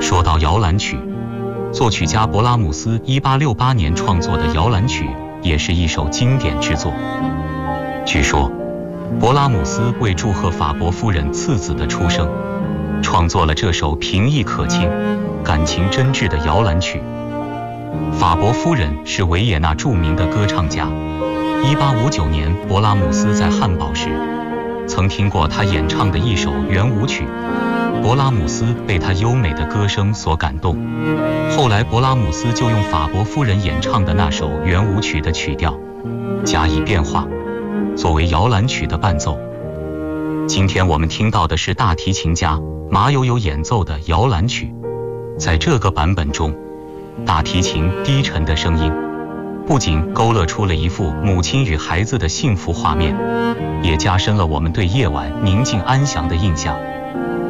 说到摇篮曲，作曲家勃拉姆斯1868年创作的摇篮曲也是一首经典之作。据说，勃拉姆斯为祝贺法国夫人次子的出生，创作了这首平易可亲、感情真挚的摇篮曲。法国夫人是维也纳著名的歌唱家。1859年，勃拉姆斯在汉堡时，曾听过他演唱的一首圆舞曲。勃拉姆斯被他优美的歌声所感动，后来勃拉姆斯就用法国夫人演唱的那首圆舞曲的曲调加以变化，作为摇篮曲的伴奏。今天我们听到的是大提琴家马友友演奏的摇篮曲。在这个版本中，大提琴低沉的声音不仅勾勒出了一幅母亲与孩子的幸福画面，也加深了我们对夜晚宁静安详的印象。